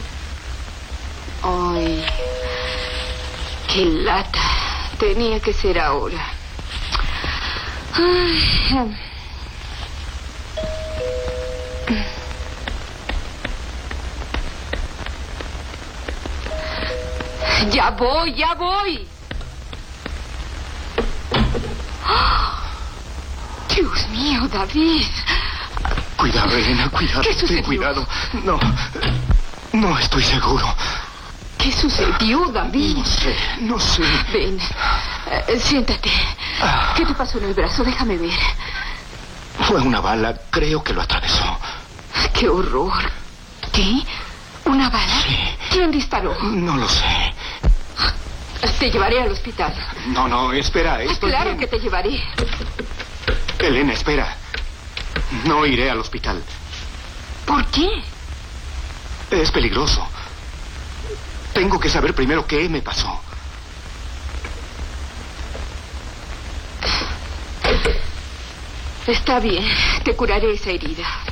Ay, qué lata. Tenía que ser ahora. Ay. Ya voy, ya voy. ¡Oh! Dios mío, David. Cuidado, Elena, cuidado. ¿Qué sucedió? Ten cuidado. No estoy seguro. ¿Qué sucedió, David? No sé. Ven, siéntate. ¿Qué te pasó en el brazo? Déjame ver. Fue una bala. Creo que lo atravesó. ¡Qué horror! ¿Qué? ¿Una bala? Sí. ¿Quién disparó? No lo sé. Te llevaré al hospital. No, espera. Estoy Claro bien. que te llevaré. Elena, espera. No iré al hospital. ¿Por qué? Es peligroso. Tengo que saber primero qué me pasó. Está bien. Te curaré esa herida.